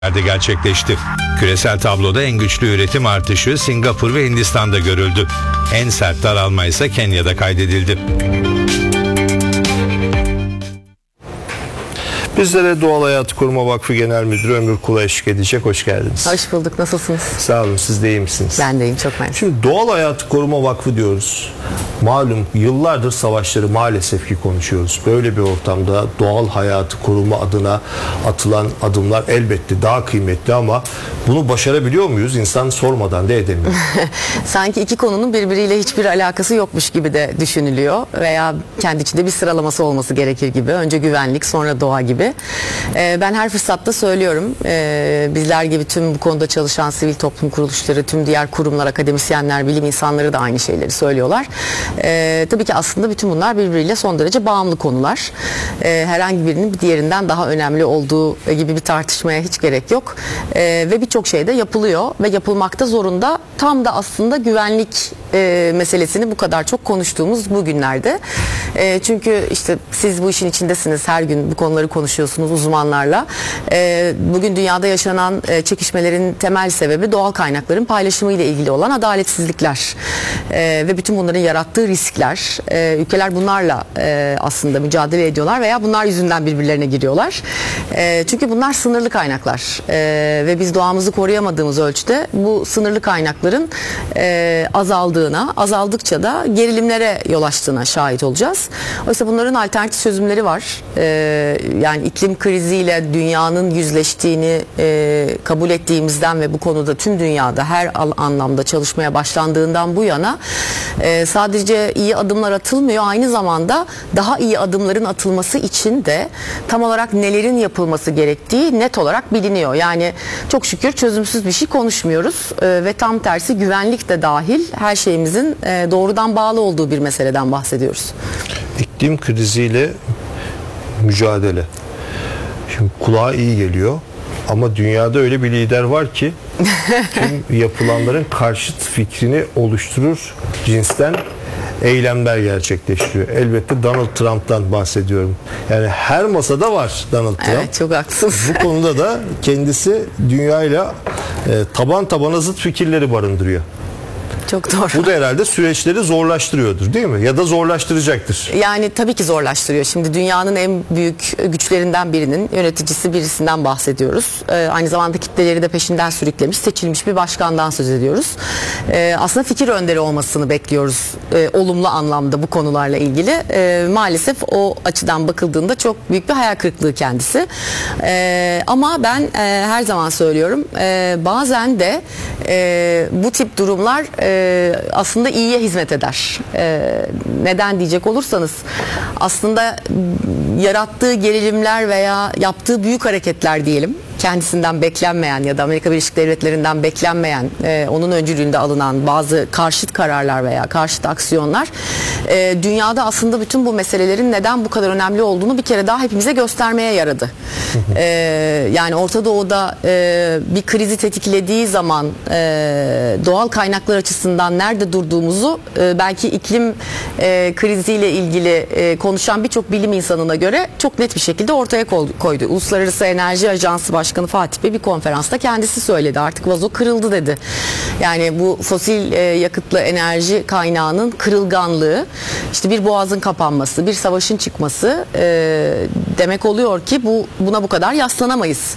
gerçekleşti. Küresel tabloda en güçlü üretim artışı Singapur ve Hindistan'da görüldü. En sert daralma ise Kenya'da kaydedildi. Bizlere Doğal Hayat Koruma Vakfı Genel Müdürü Ömür Kula eşlik edecek. Hoş geldiniz. Hoş bulduk. Nasılsınız? Sağ olun. Siz de iyi misiniz? Ben de iyiyim. Çok mersi. Şimdi Doğal Hayat Koruma Vakfı diyoruz. Malum yıllardır savaşları maalesef ki konuşuyoruz. Böyle bir ortamda doğal hayatı koruma adına atılan adımlar elbette daha kıymetli ama bunu başarabiliyor muyuz? İnsan sormadan da edemiyor. Sanki iki konunun birbiriyle hiçbir alakası yokmuş gibi de düşünülüyor veya kendi içinde bir sıralaması olması gerekir gibi. Önce güvenlik, sonra doğa gibi. Ben her fırsatta söylüyorum. Bizler gibi tüm bu konuda çalışan sivil toplum kuruluşları, tüm diğer kurumlar, akademisyenler, bilim insanları da aynı şeyleri söylüyorlar. Tabii ki aslında bütün bunlar birbiriyle son derece bağımlı konular. Herhangi birinin bir diğerinden daha önemli olduğu gibi bir tartışmaya hiç gerek yok. Ve birçok şey de yapılıyor ve yapılmakta zorunda. Tam da aslında güvenlik meselesini bu kadar çok konuştuğumuz bu günlerde. Çünkü işte siz bu işin içindesiniz. Her gün bu konuları konuşuyorsunuz uzmanlarla. Bugün dünyada yaşanan çekişmelerin temel sebebi doğal kaynakların paylaşımı ile ilgili olan adaletsizlikler. Ve bütün bunların yarattığı riskler. Ülkeler bunlarla aslında mücadele ediyorlar veya bunlar yüzünden birbirlerine giriyorlar. Çünkü bunlar sınırlı kaynaklar. Ve biz doğamızı koruyamadığımız ölçüde bu sınırlı kaynakların azaldıkça da gerilimlere yol açtığına şahit olacağız. Oysa bunların alternatif çözümleri var. Yani iklim kriziyle dünyanın yüzleştiğini kabul ettiğimizden ve bu konuda tüm dünyada her anlamda çalışmaya başlandığından bu yana sadece iyi adımlar atılmıyor, aynı zamanda daha iyi adımların atılması için de tam olarak nelerin yapılması gerektiği net olarak biliniyor. Yani çok şükür çözümsüz bir şey konuşmuyoruz ve tam tersi güvenlik de dahil her şeyimizin doğrudan bağlı olduğu bir meseleden bahsediyoruz. İklim kriziyle mücadele. Şimdi kulağa iyi geliyor ama dünyada öyle bir lider var ki tüm yapılanların karşıt fikrini oluşturur cinsten eylemler gerçekleştiriyor. Elbette Donald Trump'tan bahsediyorum. Yani her masada var Donald Trump. Evet, çok haklısınız. Bu konuda da kendisi dünyayla taban tabana zıt fikirleri barındırıyor. Çok doğru. Bu da herhalde süreçleri zorlaştırıyordur, değil mi? Ya da zorlaştıracaktır. Yani tabii ki zorlaştırıyor. Şimdi dünyanın en büyük güçlerinden birinin birisinden bahsediyoruz. Aynı zamanda kitleleri de peşinden sürüklemiş, seçilmiş bir başkandan söz ediyoruz. Aslında fikir önderi olmasını bekliyoruz olumlu anlamda bu konularla ilgili. Maalesef o açıdan bakıldığında çok büyük bir hayal kırıklığı kendisi. Ama ben her zaman söylüyorum, bazen de bu tip durumlar aslında iyiye hizmet eder. Neden diyecek olursanız, aslında yarattığı gerilimler veya yaptığı büyük hareketler diyelim, kendisinden beklenmeyen ya da Amerika Birleşik Devletleri'nden beklenmeyen, onun öncülüğünde alınan bazı karşıt kararlar veya karşıt aksiyonlar dünyada aslında bütün bu meselelerin neden bu kadar önemli olduğunu bir kere daha hepimize göstermeye yaradı. Yani Orta Doğu'da bir krizi tetiklediği zaman doğal kaynaklar açısından nerede durduğumuzu belki iklim kriziyle ilgili konuşan birçok bilim insanına göre çok net bir şekilde ortaya koydu. Uluslararası Enerji Ajansı Başkanı Fatih Bey bir konferansta kendisi söyledi. Artık vazo kırıldı dedi. Yani bu fosil yakıtlı enerji kaynağının kırılganlığı, işte bir boğazın kapanması, bir savaşın çıkması demek oluyor ki buna bu kadar yaslanamayız.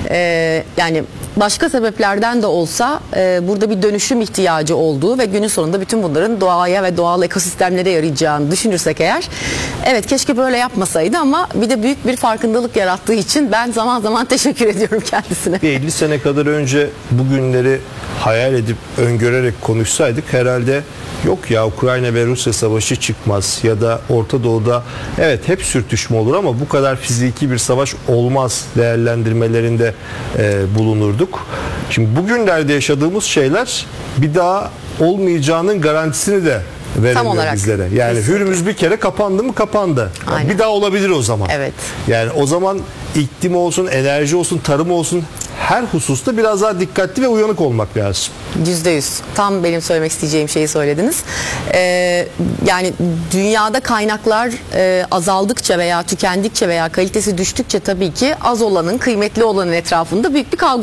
Yani başka sebeplerden de olsa burada bir dönüşüm ihtiyacı olduğu ve günün sonunda bütün bunların doğaya ve doğal ekosistemlere yarayacağını düşünürsek eğer, evet keşke böyle yapmasaydı ama bir de büyük bir farkındalık yarattığı için ben zaman zaman teşekkür ediyorum kendisine. Bir 50 sene kadar önce bugünleri hayal edip öngörerek konuşsaydık herhalde yok ya Ukrayna ve Rusya savaşı çıkmaz ya da Orta Doğu'da evet hep sürtüşme olur ama bu kadar fiziki bir savaş olmaz değerlendirmelerinde bulunurduk. Şimdi bugünlerde yaşadığımız şeyler bir daha olmayacağının garantisini de veremiyor bizlere. Yani Hürmüz bir kere kapandı mı kapandı. Yani bir daha olabilir o zaman. Evet. Yani o zaman iklim olsun, enerji olsun, tarım olsun her hususta biraz daha dikkatli ve uyanık olmak lazım. %100. Tam benim söylemek isteyeceğim şeyi söylediniz. Yani dünyada kaynaklar azaldıkça veya tükendikçe veya kalitesi düştükçe tabii ki az olanın, kıymetli olanın etrafında büyük bir kavga